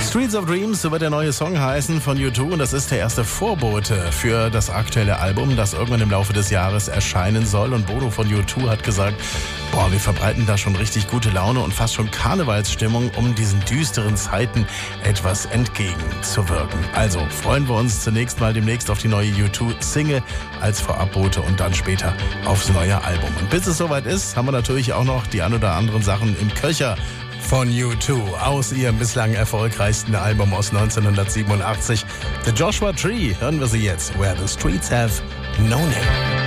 Streets of Dreams, so wird der neue Song heißen von U2 und das ist der erste Vorbote für das aktuelle Album, das irgendwann im Laufe des Jahres erscheinen soll. Und Bono von U2 hat gesagt, wir verbreiten da schon richtig gute Laune und fast schon Karnevalsstimmung, um diesen düsteren Zeiten etwas entgegenzuwirken. Also freuen wir uns zunächst mal demnächst auf die neue U2-Single als Vorabbote und dann später aufs neue Album. Und bis es soweit ist, haben wir natürlich auch noch die ein oder anderen Sachen im Köcher von U2 aus ihrem bislang erfolgreichsten Album aus 1987. The Joshua Tree, hören wir sie jetzt. Where the Streets Have No Name.